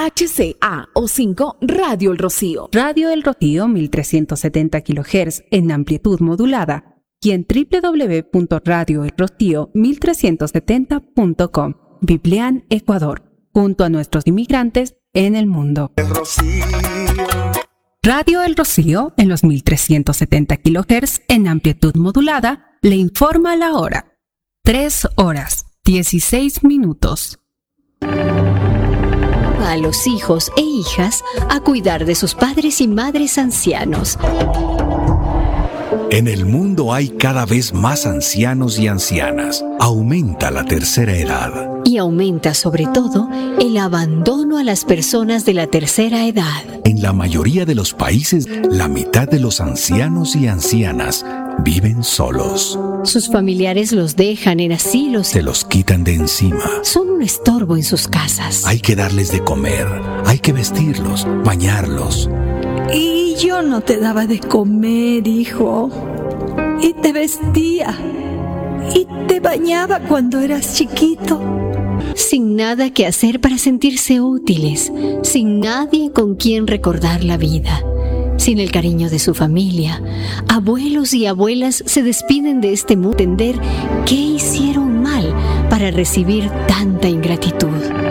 HCA o 5 Radio El Rocío. Radio El Rocío 1370 kHz en amplitud modulada y en www.radioelrocío1370.com. Biblian, Ecuador, junto a nuestros inmigrantes en el mundo. El Rocío. Radio El Rocío en los 1370 kHz en amplitud modulada le informa la hora. 3:16. A los hijos e hijas a cuidar de sus padres y madres ancianos. En el mundo hay cada vez más ancianos y ancianas. Aumenta la tercera edad. Y aumenta sobre todo el abandono a las personas de la tercera edad. En la mayoría de los países, la mitad de los ancianos y ancianas viven solos. Sus familiares los dejan en asilos. Se los quitan de encima. Son un estorbo en sus casas. Hay que darles de comer, hay que vestirlos, bañarlos. Y yo no te daba de comer, hijo. Y te vestía. Y te bañaba cuando eras chiquito. Sin nada que hacer para sentirse útiles. Sin nadie con quien recordar la vida. Sin el cariño de su familia, abuelos y abuelas se despiden de este mundo. Entender qué hicieron mal para recibir tanta ingratitud.